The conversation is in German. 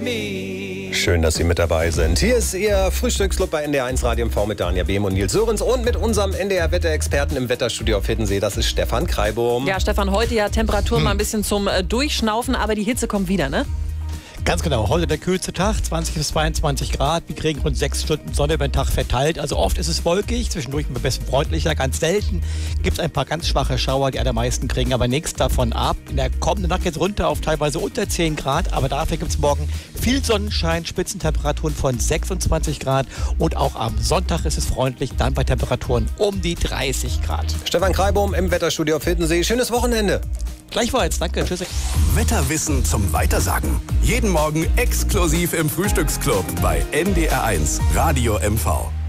Schön, dass Sie mit dabei sind. Hier ist Ihr Frühstücksclub bei NDR 1 Radio MV mit Daniel Behm und Nils Sörensen und mit unserem NDR-Wetterexperten im Wetterstudio auf Hiddensee. Das ist Stefan Kreibohm. Ja, Stefan, heute ja Temperatur mal ein bisschen zum Durchschnaufen, aber die Hitze kommt wieder, ne? Ganz genau, heute der kühlste Tag, 20 bis 22 Grad. Wir kriegen rund 6 Stunden Sonne über den Tag verteilt. Also oft ist es wolkig, zwischendurch ein bisschen freundlicher. Ganz selten gibt es ein paar ganz schwache Schauer, die allermeisten kriegen aber nichts davon ab. In der kommenden Nacht geht es runter auf teilweise unter 10 Grad. Aber dafür gibt es morgen viel Sonnenschein, Spitzentemperaturen von 26 Grad. Und auch am Sonntag ist es freundlich, dann bei Temperaturen um die 30 Grad. Stefan Kreibohm im Wetterstudio auf Hiddensee. Schönes Wochenende. Gleichfalls, danke, tschüss. Wetterwissen zum Weitersagen. Jeden Morgen exklusiv im Frühstücksclub bei NDR 1 Radio MV.